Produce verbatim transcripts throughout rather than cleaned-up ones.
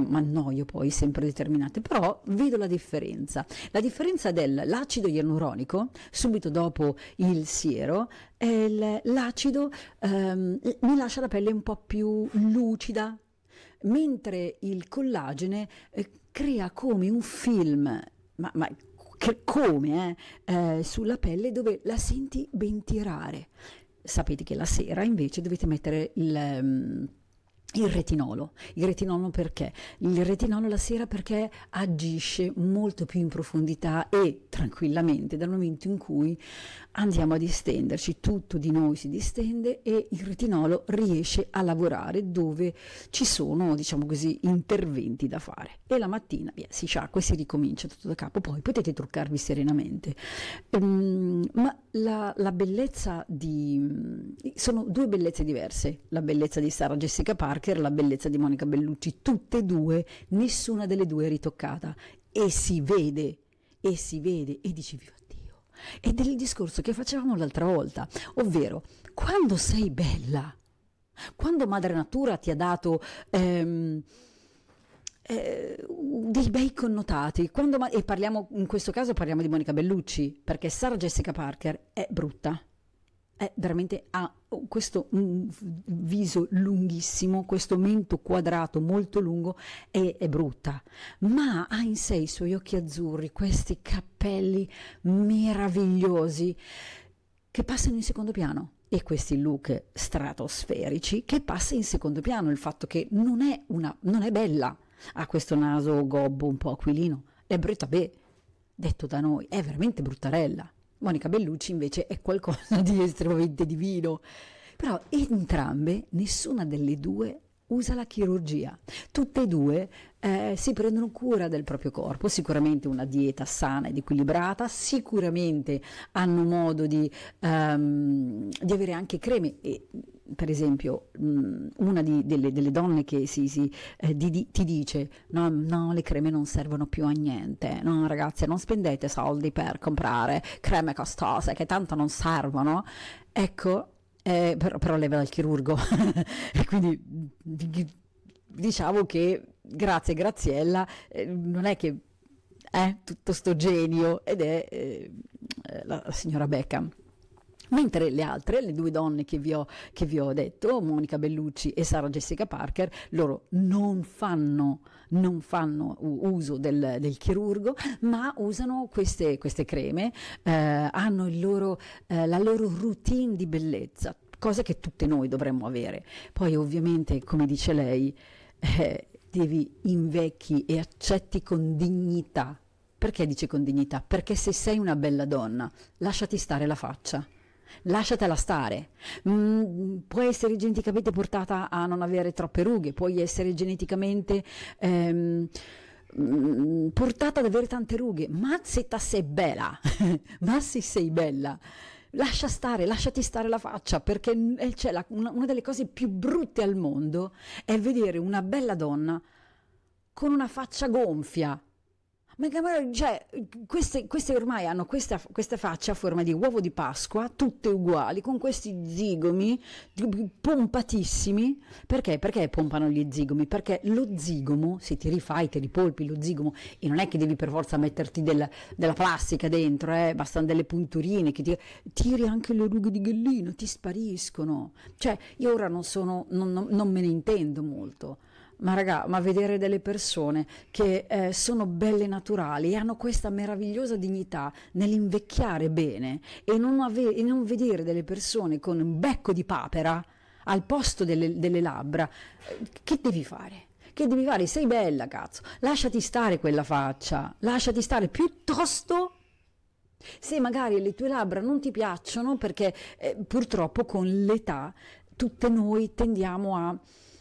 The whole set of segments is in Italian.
mi annoio poi sempre determinate, però vedo la differenza. La differenza dell'acido ialuronico, subito dopo il siero, è il- l'acido ehm, mi lascia la pelle un po' più lucida, mentre il collagene eh, crea come un film, ma, ma che come eh, eh, sulla pelle dove la senti ben tirare. Sapete che la sera invece dovete mettere il, ehm, il retinolo. Il retinolo perché? Il retinolo la sera perché agisce molto più in profondità e tranquillamente dal momento in cui andiamo a distenderci, tutto di noi si distende e il retinolo riesce a lavorare dove ci sono, diciamo così, interventi da fare. E la mattina via, si sciacqua e si ricomincia tutto da capo, poi potete truccarvi serenamente. Um, ma la, la bellezza di... sono due bellezze diverse, la bellezza di Sarah Jessica Parker e la bellezza di Monica Bellucci, tutte e due, nessuna delle due è ritoccata e si vede, e si vede e dici viva Dio. Ed è il discorso che facevamo l'altra volta, ovvero quando sei bella, quando Madre Natura ti ha dato ehm, eh, dei bei connotati, quando ma- e parliamo in questo caso parliamo di Monica Bellucci, perché Sarah Jessica Parker è brutta, è veramente ha questo mm, viso lunghissimo, questo mento quadrato molto lungo e è brutta, ma ha in sé i suoi occhi azzurri, questi capelli meravigliosi che passano in secondo piano e questi look stratosferici che passa in secondo piano, il fatto che non è una non è bella, ha questo naso gobbo un po' aquilino, è brutta, beh, detto da noi, è veramente bruttarella. Monica Bellucci invece è qualcosa di estremamente divino, però entrambe, nessuna delle due usa la chirurgia, tutte e due eh, si prendono cura del proprio corpo, sicuramente una dieta sana ed equilibrata, sicuramente hanno modo di, um, di avere anche creme e, per esempio mh, una di, delle, delle donne che si, si, eh, di, di, ti dice no, no, le creme non servono più a niente, no ragazze non spendete soldi per comprare creme costose che tanto non servono, ecco. Eh, però, però lei va dal chirurgo e quindi diciamo che grazie Graziella eh, non è che è tutto sto genio ed è eh, la, la signora Beckham. Mentre le altre, le due donne che vi ho, che vi ho detto, Monica Bellucci e Sarah Jessica Parker, loro non fanno, non fanno uso del, del chirurgo, ma usano queste, queste creme, eh, hanno il loro, eh, la loro routine di bellezza, cosa che tutte noi dovremmo avere. Poi ovviamente, come dice lei, eh, devi invecchi e accetti con dignità. Perché dice con dignità? Perché se sei una bella donna, lasciati stare la faccia. Lasciatela stare, mm, puoi essere geneticamente portata a non avere troppe rughe, puoi essere geneticamente ehm, mm, portata ad avere tante rughe, ma se ta sei bella, ma se sei bella, lascia stare, lasciati stare la faccia, perché eh, c'è la, una, una delle cose più brutte al mondo è vedere una bella donna con una faccia gonfia. Ma cioè, queste, queste ormai hanno questa, questa faccia a forma di uovo di Pasqua, tutte uguali, con questi zigomi pompatissimi. Perché? Perché pompano gli zigomi? Perché lo zigomo, se ti rifai, ti ripolpi lo zigomo, e non è che devi per forza metterti del, della plastica dentro, eh, bastano delle punturine, che ti, tiri anche le rughe di gallina, ti spariscono. Cioè, io ora non sono, non, non, non me ne intendo molto. Ma raga, ma vedere delle persone che eh, sono belle naturali e hanno questa meravigliosa dignità nell'invecchiare bene e non, ave- e non vedere delle persone con un becco di papera al posto delle, delle labbra, eh, che devi fare? Che devi fare? Sei bella, cazzo, lasciati stare quella faccia, lasciati stare, piuttosto se magari le tue labbra non ti piacciono, perché eh, purtroppo con l'età tutte noi tendiamo a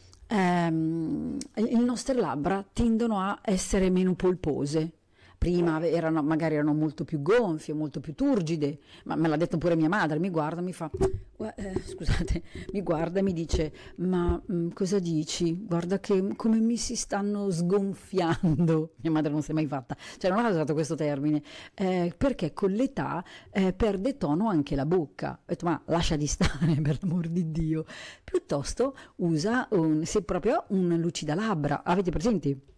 ehm, le nostre labbra tendono a essere meno polpose. Prima erano, magari erano molto più gonfie, molto più turgide, ma me l'ha detto pure mia madre, mi guarda, mi fa, eh, scusate, mi guarda e mi dice, ma mh, cosa dici? Guarda che come mi si stanno sgonfiando. Mia madre non si è mai fatta, cioè non ha usato questo termine, eh, perché con l'età eh, perde tono anche la bocca. Ho detto, ma lascia di stare, per l'amor di Dio, piuttosto usa un, se proprio un lucidalabbra, avete presenti?